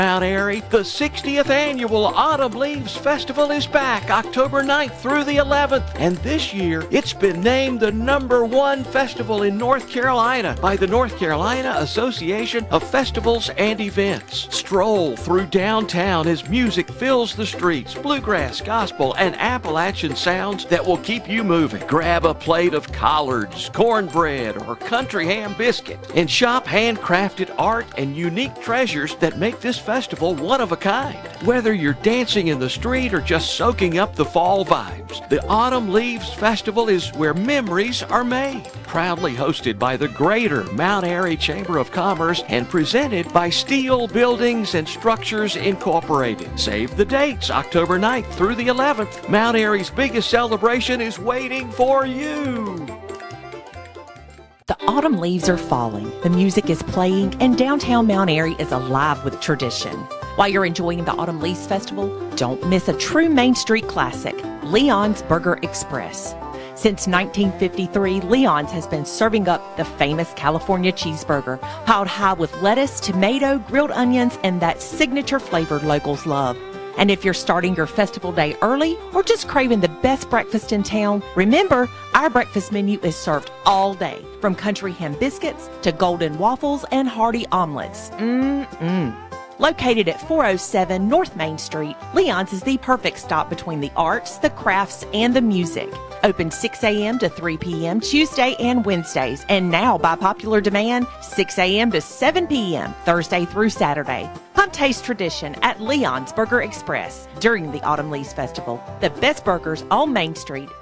Mount Airy, the 60th annual Autumn Leaves Festival is back October 9th through the 11th. And this year, it's been named the #1 festival in North Carolina by the North Carolina Association of Festivals and Events. Stroll through downtown as music fills the streets, bluegrass, gospel, and Appalachian sounds that will keep you moving. Grab a plate of collards, cornbread, or country ham biscuit, and shop handcrafted art and unique treasures that make this festival one of a kind. Whether you're dancing in the street or just soaking up the fall vibes, the Autumn Leaves Festival is where memories are made. Proudly hosted by the Greater Mount Airy Chamber of Commerce and presented by Steel Buildings and Structures Incorporated. Save the dates, October 9th through the 11th. Mount Airy's biggest celebration is waiting for you. The autumn leaves are falling, the music is playing, and downtown Mount Airy is alive with tradition. While you're enjoying the Autumn Leaves Festival, don't miss a true Main Street classic, Leon's Burger Express. Since 1953, Leon's has been serving up the famous California cheeseburger, piled high with lettuce, tomato, grilled onions, and that signature flavor locals love. And if you're starting your festival day early or just craving the best breakfast in town, remember, our breakfast menu is served all day, from country ham biscuits to golden waffles and hearty omelets. Located at 407 North Main Street, Leon's is the perfect stop between the arts, the crafts, and the music. Open 6 a.m. to 3 p.m. Tuesday and Wednesdays, and now by popular demand, 6 a.m. to 7 p.m. Thursday through Saturday. Come taste tradition at Leon's Burger Express during the Autumn Leaves Festival. The best burgers on Main Street